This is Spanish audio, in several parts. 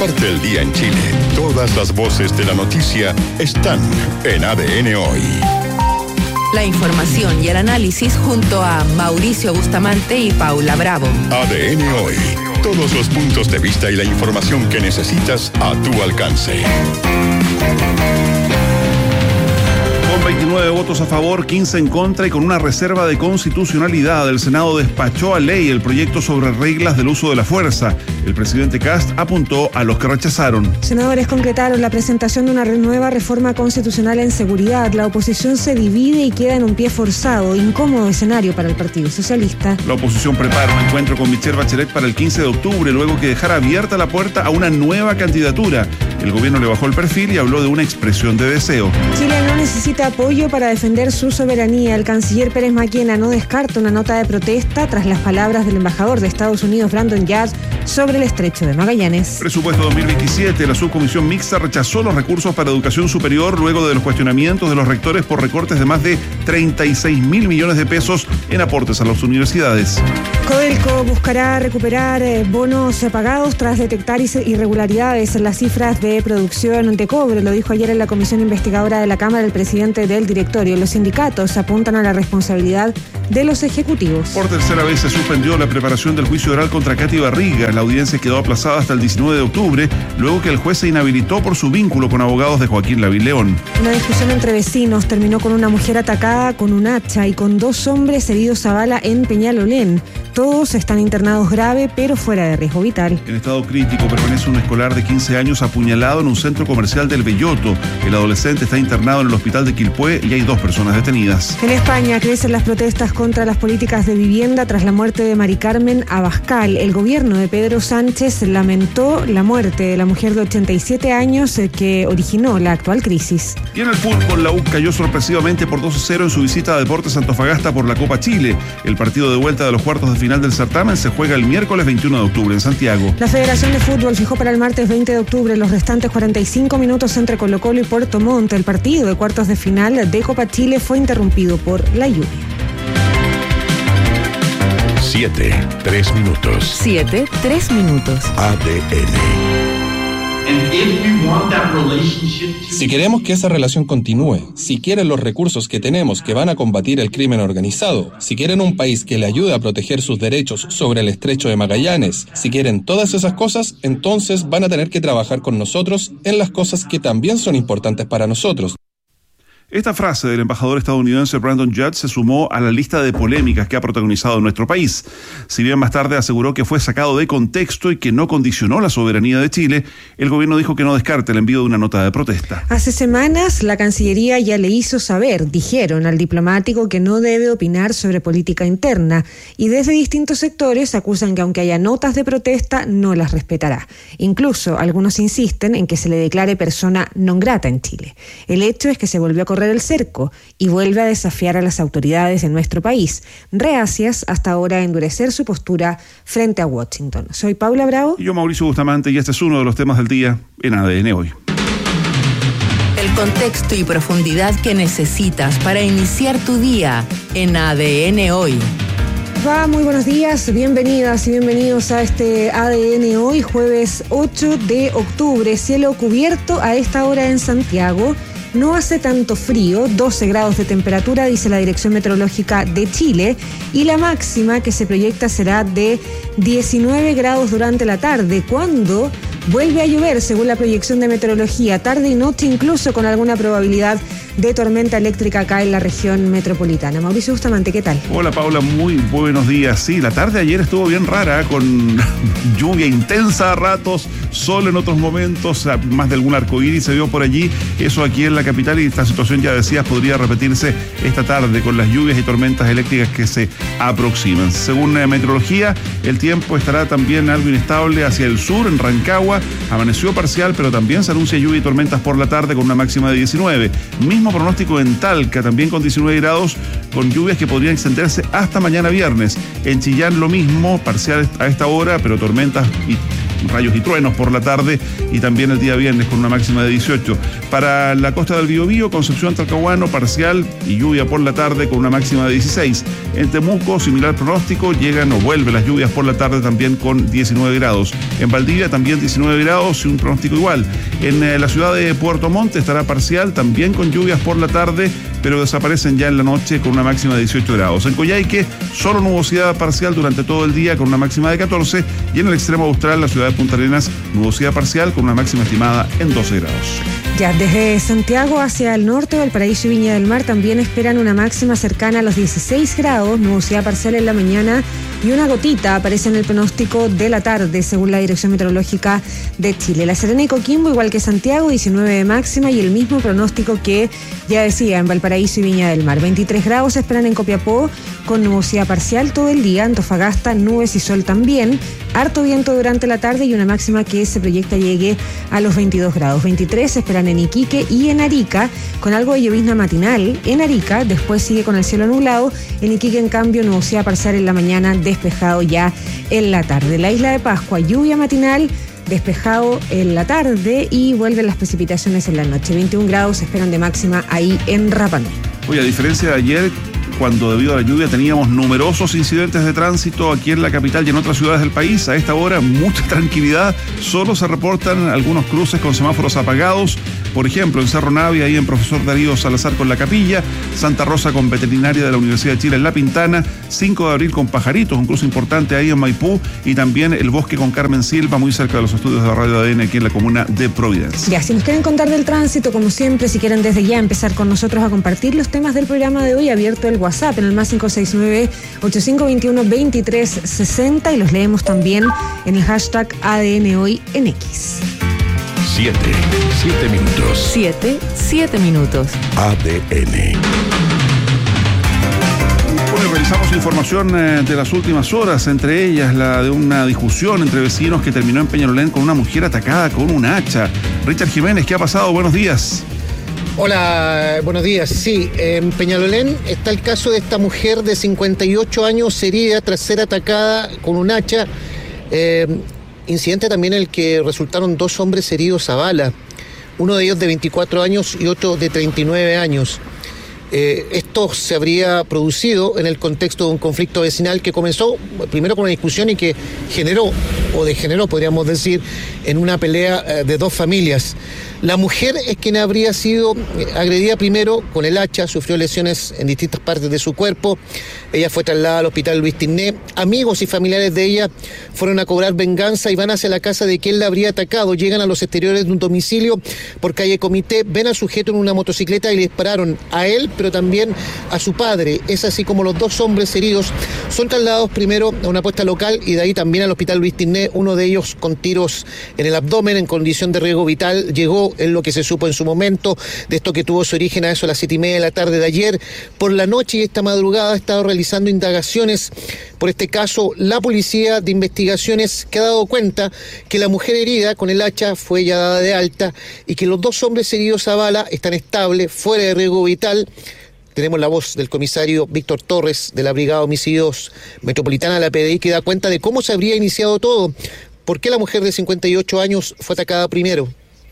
parte el día en Chile. Todas las voces de la noticia están en ADN Hoy. La información y el análisis junto a Mauricio Bustamante y Paula Bravo. ADN Hoy. Todos los puntos de vista y la información que necesitas a tu alcance. Con 29 votos a favor, 15 en contra y con una reserva de constitucionalidad, el Senado despachó a ley el proyecto sobre reglas del uso de la fuerza. El presidente Kast apuntó a los que rechazaron. Senadores concretaron la presentación de una nueva reforma constitucional en seguridad. La oposición se divide y queda en un pie forzado, incómodo escenario para el Partido Socialista. La oposición prepara un encuentro con Michelle Bachelet para el 15 de octubre, luego que dejara abierta la puerta a una nueva candidatura. El gobierno le bajó el perfil y habló de una expresión de deseo. Chile no necesita apoyo para defender su soberanía. El canciller Pérez Maquena no descarta una nota de protesta tras las palabras del embajador de Estados Unidos, Brandon Yard, sobre el estrecho de Magallanes. Presupuesto 2027. La subcomisión mixta rechazó los recursos para educación superior luego de los cuestionamientos de los rectores por recortes de más de 36.000 millones de pesos en aportes a las universidades. Codelco buscará recuperar bonos pagados tras detectar irregularidades en las cifras de producción de cobre. Lo dijo ayer en la comisión investigadora de la Cámara el presidente del directorio. Los sindicatos apuntan a la responsabilidad de los ejecutivos. Por tercera vez se suspendió la preparación del juicio oral contra Katy Barriga. La audiencia quedó aplazada hasta el 19 de octubre, luego que el juez se inhabilitó por su vínculo con abogados de Joaquín Lavín León. Una discusión entre vecinos terminó con una mujer atacada con un hacha y con 2 hombres heridos a bala en Peñalolén. Todos están internados grave, pero fuera de riesgo vital. En estado crítico permanece un escolar de 15 años apuñalado en un centro comercial del Belloto. El adolescente está internado en el hospital de Quilpué y hay 2 personas detenidas. En España crecen las protestas contra las políticas de vivienda tras la muerte de Mari Carmen Abascal. El gobierno de Pedro Sánchez lamentó la muerte de la mujer de 87 años que originó la actual crisis. Y en el fútbol, la U cayó sorpresivamente por 2-0 en su visita a Deportes Antofagasta por la Copa Chile. El partido de vuelta de los cuartos de final del certamen se juega el miércoles 21 de octubre en Santiago. La Federación de Fútbol fijó para el martes 20 de octubre los restantes 45 minutos entre Colo-Colo y Puerto Montt. El partido de cuartos de final de Copa Chile fue interrumpido por la lluvia. 7:03 minutos. 7:03 minutos. ADN. Si queremos que esa relación continúe, si quieren los recursos que tenemos que van a combatir el crimen organizado, si quieren un país que le ayude a proteger sus derechos sobre el estrecho de Magallanes, si quieren todas esas cosas, entonces van a tener que trabajar con nosotros en las cosas que también son importantes para nosotros. Esta frase del embajador estadounidense Brandon Judd se sumó a la lista de polémicas que ha protagonizado nuestro país. Si bien más tarde aseguró que fue sacado de contexto y que no condicionó la soberanía de Chile, el gobierno dijo que no descarta el envío de una nota de protesta. Hace semanas la Cancillería ya le hizo saber, dijeron al diplomático, que no debe opinar sobre política interna, y desde distintos sectores acusan que aunque haya notas de protesta, no las respetará. Incluso algunos insisten en que se le declare persona non grata en Chile. El hecho es que se volvió a correr el cerco y vuelve a desafiar a las autoridades de nuestro país, reacias hasta ahora a endurecer su postura frente a Washington. Soy Paula Bravo. Y yo, Mauricio Bustamante, y este es uno de los temas del día en ADN Hoy. El contexto y profundidad que necesitas para iniciar tu día en ADN Hoy. Muy buenos días, bienvenidas y bienvenidos a este ADN Hoy, jueves 8 de octubre. Cielo cubierto a esta hora en Santiago. No hace tanto frío, 12 grados de temperatura, dice la Dirección Meteorológica de Chile, y la máxima que se proyecta será de 19 grados durante la tarde, cuando vuelve a llover, según la proyección de meteorología, tarde y noche, incluso con alguna probabilidad de tormenta eléctrica acá en la región metropolitana. Mauricio Bustamante, ¿qué tal? Hola Paula, muy buenos días. Sí, la tarde de ayer estuvo bien rara, con lluvia intensa a ratos, sol en otros momentos, más de algún arcoíris se vio por allí. Eso aquí en la capital, y esta situación, ya decías, podría repetirse esta tarde con las lluvias y tormentas eléctricas que se aproximan. Según meteorología, el tiempo estará también algo inestable hacia el sur, en Rancagua. Amaneció parcial, pero también se anuncia lluvia y tormentas por la tarde con una máxima de 19. Mismo pronóstico en Talca, también con 19 grados, con lluvias que podrían extenderse hasta mañana viernes. En Chillán lo mismo, parcial a esta hora, pero tormentas rayos y truenos por la tarde y también el día viernes con una máxima de 18. Para la costa del Biobío, Concepción, Talcahuano, parcial y lluvia por la tarde con una máxima de 16. En Temuco, similar pronóstico, llegan o vuelven las lluvias por la tarde también con 19 grados. En Valdivia también 19 grados y un pronóstico igual. En la ciudad de Puerto Montt estará parcial, también con lluvias por la tarde, pero desaparecen ya en la noche con una máxima de 18 grados. En Coyhaique, solo nubosidad parcial durante todo el día con una máxima de 14, y en el extremo austral, la ciudad de Punta Arenas, nubosidad parcial con una máxima estimada en 12 grados. Ya, desde Santiago hacia el norte, Valparaíso y Viña del Mar también esperan una máxima cercana a los 16 grados, nubosidad parcial en la mañana y una gotita aparece en el pronóstico de la tarde, según la Dirección Meteorológica de Chile. La Serena y Coquimbo, igual que Santiago, 19 de máxima y el mismo pronóstico que ya decía en Valparaíso y Viña del Mar. 23 grados se esperan en Copiapó, con nubosidad parcial todo el día. Antofagasta, nubes y sol también. Harto viento durante la tarde y una máxima que se proyecta llegue a los 22 grados. 23 se esperan en Iquique y en Arica, con algo de llovizna matinal en Arica, después sigue con el cielo nublado. En Iquique, en cambio, nubosidad parcial en la mañana, despejado ya en la tarde. La isla de Pascua, lluvia matinal, despejado en la tarde y vuelven las precipitaciones en la noche. 21 grados se esperan de máxima ahí en Rapa Nui. Oye, a diferencia de ayer, cuando debido a la lluvia teníamos numerosos incidentes de tránsito aquí en la capital y en otras ciudades del país, a esta hora mucha tranquilidad, solo se reportan algunos cruces con semáforos apagados, por ejemplo en Cerro Navia, ahí en Profesor Darío Salazar con La Capilla, Santa Rosa con Veterinaria de la Universidad de Chile en La Pintana, 5 de abril con Pajaritos, un cruce importante ahí en Maipú, y también el Bosque con Carmen Silva, muy cerca de los estudios de la Radio ADN aquí en la comuna de Providencia. Ya, si nos quieren contar del tránsito, como siempre, si quieren desde ya empezar con nosotros a compartir los temas del programa de hoy, abierto el WhatsApp en el más 569-8521-2360 y los leemos también en el hashtag ADN Hoy en X. 7 minutos. 7 minutos. ADN. Bueno, revisamos información de las últimas horas, entre ellas la de una discusión entre vecinos que terminó en Peñalolén con una mujer atacada con un hacha. Richard Jiménez, ¿qué ha pasado? Buenos días. Hola, buenos días. Sí, en Peñalolén está el caso de esta mujer de 58 años herida tras ser atacada con un hacha. Incidente también en el que resultaron 2 hombres heridos a bala, uno de ellos de 24 años y otro de 39 años. Esto se habría producido en el contexto de un conflicto vecinal que comenzó primero con una discusión y que degeneró, podríamos decir, en una pelea de 2 familias. La mujer es quien habría sido agredida primero con el hacha, sufrió lesiones en distintas partes de su cuerpo. Ella fue trasladada al hospital Luis Tinné. Amigos y familiares de ella fueron a cobrar venganza y van hacia la casa de quien la habría atacado. Llegan a los exteriores de un domicilio por calle Comité, ven al sujeto en una motocicleta y le dispararon a él, pero también a su padre. Es así como los 2 hombres heridos son trasladados primero a una puesta local y de ahí también al hospital Luis Tinné, uno de ellos con tiros en el abdomen en condición de riesgo vital. Llegó en lo que se supo en su momento de esto que tuvo su origen a eso a las 7:30 de la tarde de ayer. Por la noche y esta madrugada ha estado realizando indagaciones por este caso la policía de investigaciones, que ha dado cuenta que la mujer herida con el hacha fue ya dada de alta y que los 2 hombres heridos a bala están estables, fuera de riesgo vital. Tenemos la voz del comisario Víctor Torres de la Brigada de Homicidios Metropolitana de la PDI, que da cuenta de cómo se habría iniciado todo. ¿Por qué la mujer de 58 años fue atacada primero?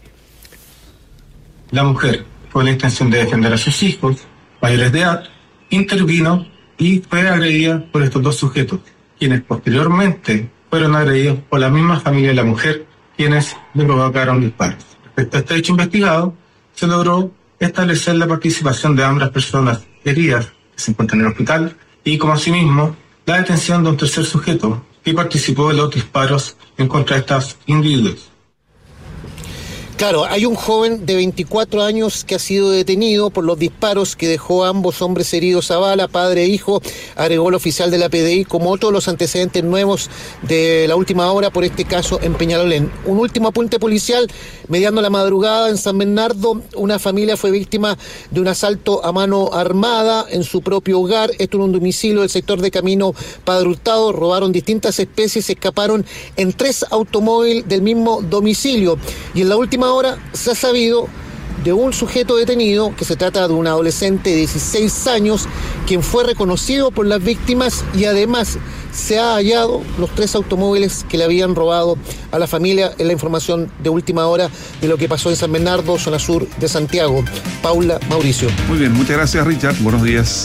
La mujer, con la intención de defender a sus hijos mayores de edad, intervino y fue agredida por estos 2 sujetos, quienes posteriormente fueron agredidos por la misma familia de la mujer, quienes le provocaron disparos. Respecto a este hecho investigado, se logró establecer la participación de ambas personas heridas que se encuentran en el hospital y, como asimismo, la detención de un tercer sujeto que participó en los disparos en contra de estos individuos. Claro, hay un joven de 24 años que ha sido detenido por los disparos que dejó a ambos hombres heridos a bala, padre e hijo, agregó el oficial de la PDI, como otros los antecedentes nuevos de la última hora por este caso en Peñalolén. Un último apunte policial: mediando la madrugada en San Bernardo, una familia fue víctima de un asalto a mano armada en su propio hogar. Esto en un domicilio del sector de Camino Padre Hurtado. Robaron distintas especies, se escaparon en 3 automóviles del mismo domicilio. Y en la última hora se ha sabido de un sujeto detenido, que se trata de un adolescente de 16 años, quien fue reconocido por las víctimas, y además se ha hallado los 3 automóviles que le habían robado a la familia. En la información de última hora de lo que pasó en San Bernardo, zona sur de Santiago. Paula, Mauricio. Muy bien, muchas gracias, Richard. Buenos días.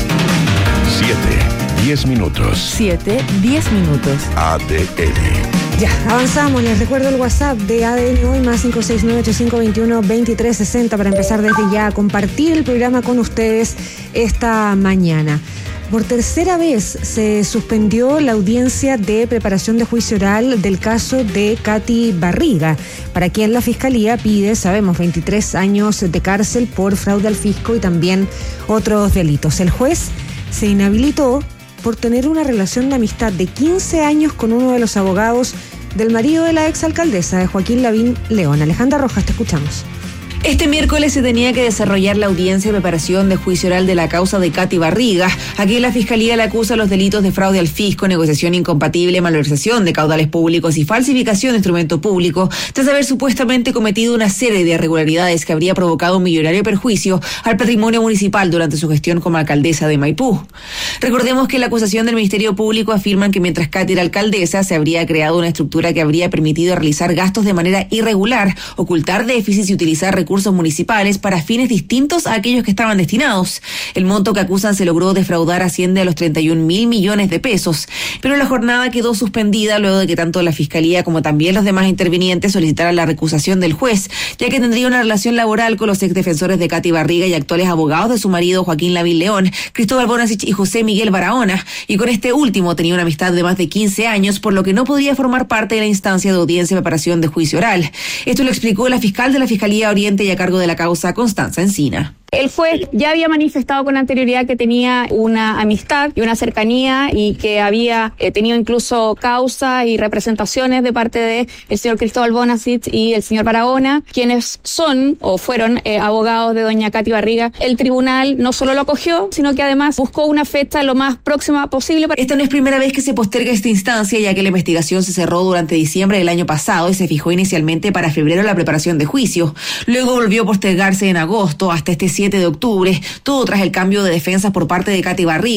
7:10 minutos. 7:10 minutos. ADN. Ya, avanzamos. Les recuerdo el WhatsApp de ADN hoy, más 569-8521-2360, para empezar desde ya a compartir el programa con ustedes esta mañana. Por tercera vez se suspendió la audiencia de preparación de juicio oral del caso de Katy Barriga, para quien la Fiscalía pide, sabemos, 23 años de cárcel por fraude al fisco y también otros delitos. El juez se inhabilitó por tener una relación de amistad de 15 años con uno de los abogados del marido de la exalcaldesa, de Joaquín Lavín León. Alejandra Rojas, te escuchamos. Este miércoles se tenía que desarrollar la audiencia de preparación de juicio oral de la causa de Katy Barriga. Aquí la Fiscalía le acusa los delitos de fraude al fisco, negociación incompatible, malversación de caudales públicos y falsificación de instrumento público, tras haber supuestamente cometido una serie de irregularidades que habría provocado un millonario perjuicio al patrimonio municipal durante su gestión como alcaldesa de Maipú. Recordemos que la acusación del Ministerio Público afirman que mientras Katy era alcaldesa se habría creado una estructura que habría permitido realizar gastos de manera irregular, ocultar déficits y utilizar recursos municipales para fines distintos a aquellos que estaban destinados. El monto que acusan se logró defraudar asciende a los 31.000 millones de pesos, pero la jornada quedó suspendida luego de que tanto la Fiscalía como también los demás intervinientes solicitaran la recusación del juez, ya que tendría una relación laboral con los exdefensores de Katy Barriga y actuales abogados de su marido Joaquín Lavín León, Cristóbal Bonasich y José Miguel Barahona, y con este último tenía una amistad de más de 15 años, por lo que no podría formar parte de la instancia de audiencia de preparación de juicio oral. Esto lo explicó la fiscal de la Fiscalía Oriente y a cargo de la causa, Constanza Encina. El juez ya había manifestado con anterioridad que tenía una amistad y una cercanía y que había tenido incluso causa y representaciones de parte de el señor Cristóbal Bonasich y el señor Barahona, quienes son o fueron abogados de doña Katy Barriga. El tribunal no solo lo acogió, sino que además buscó una fecha lo más próxima posible. Esta no es primera vez que se posterga esta instancia, ya que la investigación se cerró durante diciembre del año pasado y se fijó inicialmente para febrero la preparación de juicio. Luego volvió a postergarse en agosto hasta este 7 de octubre, todo tras el cambio de defensas por parte de Katy Barriga.